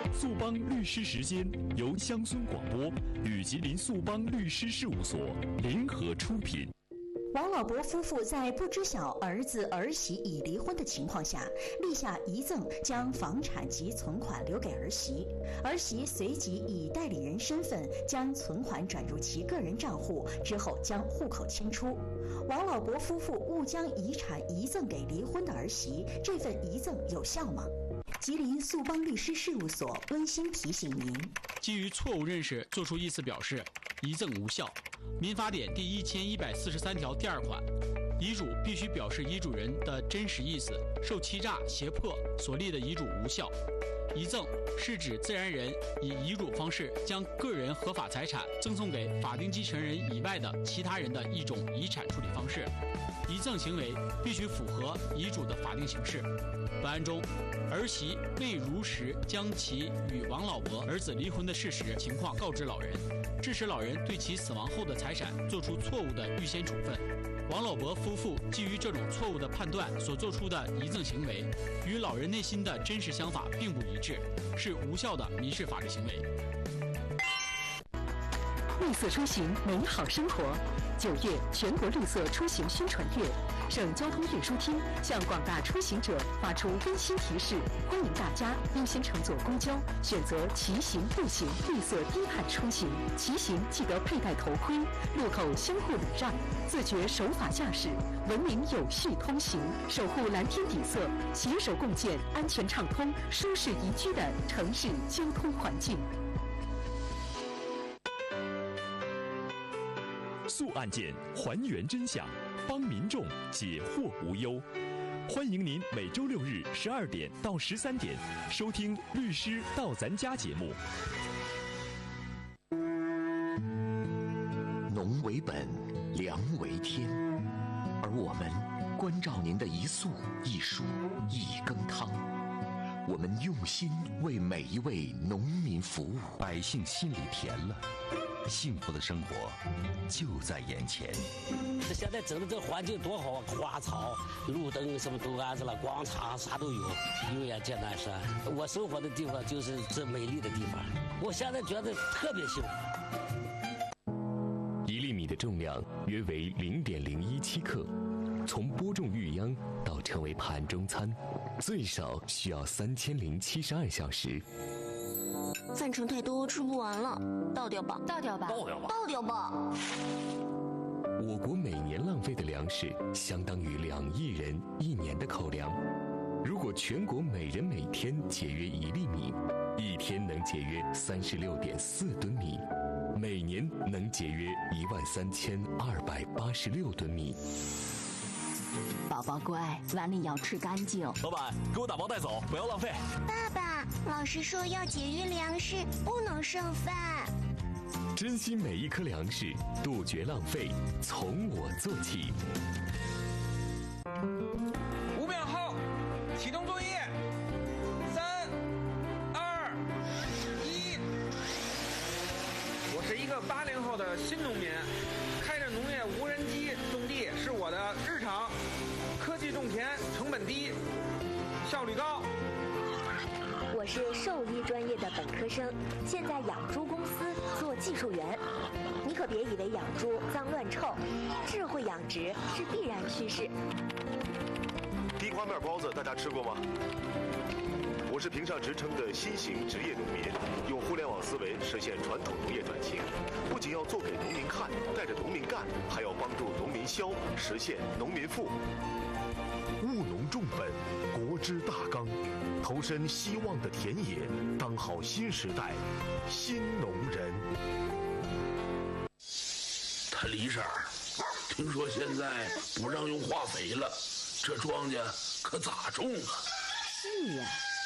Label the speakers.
Speaker 1: 速帮律师时间由乡村广播与吉林速帮律师事务所联合出品。
Speaker 2: 王老伯夫妇在不知晓儿子儿媳已离婚的情况下，立下遗赠，将房产及存款留给儿媳。儿媳随即以代理人身份将存款转入其个人账户，之后将户口迁出。王老伯夫妇误将遗产遗赠给离婚的儿媳，这份遗赠有效吗？吉林速帮律师事务所温馨提醒您：
Speaker 3: 基于错误认识作出意思表示，遗赠无效。民法典第1143条第2款，遗嘱必须表示遗嘱人的真实意思，受欺诈、胁迫所立的遗嘱无效。遗赠是指自然人以遗嘱方式将个人合法财产赠送给法定继承人以外的其他人的一种遗产处理方式。遗赠行为必须符合遗嘱的法定形式。本案中，儿媳未如实将其与王老伯儿子离婚的事实情况告知老人，致使老人对其死亡后的财产做出错误的预先处分。王老伯夫妇基于这种错误的判断所做出的遗赠行为，与老人内心的真实想法并不一致，是无效的民事法律行为。
Speaker 4: 绿色出行，美好生活。9月全国绿色出行宣传月，省交通运输厅向广大出行者发出温馨提示，欢迎大家优先乘坐公交，选择骑行、步行绿色低碳出行。骑行记得佩戴头盔，路口相互礼让，自觉守法驾驶，文明有序通行，守护蓝天底色，携手共建安全畅通、舒适宜居的城市交通环境。
Speaker 1: 速案件，还原真相，帮民众解惑无忧。欢迎您每周6日12点到13点收听《律师到咱家》节目。
Speaker 5: 农为本，粮为天，而我们关照您的一粟一蔬一羹汤。我们用心为每一位农民服务，
Speaker 6: 百姓心里甜了，幸福的生活就在眼前。
Speaker 7: 现在整的这环境多好啊，花草、路灯什么都安置了，广场啥都有，油盐剑南山。我生活的地方就是这美丽的地方，我现在觉得特别幸福。
Speaker 8: 1粒米的重量约为0.017克，从播种育秧到成为盘中餐，最少需要3072小时。
Speaker 9: 饭盛太多，吃不完了，倒掉吧，
Speaker 10: 倒掉吧，
Speaker 9: 倒掉吧，倒掉吧。
Speaker 8: 我国每年浪费的粮食相当于2亿人1年的口粮。如果全国每人每天节约1粒米，一天能节约36.4吨米，每年能节约13286吨米。
Speaker 9: 宝宝乖，碗里要吃干净。
Speaker 11: 老板，给我打包带走，不要浪费。
Speaker 12: 爸爸，老师说要节约粮食，不能剩饭。
Speaker 8: 珍惜每一颗粮食，杜绝浪费，从我做起。
Speaker 13: 5秒后，启动作业。3、2、1。我是一个80后的新农民，开着农业无人机种地是我的日常。科技种田，成本低，效率高。
Speaker 14: 我是兽医专业的本科生，现在养猪公司做技术员。你可别以为养猪脏乱臭，智慧养殖是必然趋势。
Speaker 15: 地瓜面包子大家吃过吗？我是评上职称的新型职业农民，用互联网思维实现传统农业转型，不仅要做给农民看，带着农民干，还要帮助农民消，实现农民富。务农重本，国之大纲，投身希望的田野，当好新时代新农人。
Speaker 16: 他李婶儿，听说现在不让用化肥了，这庄稼可咋种啊？
Speaker 17: 是呀，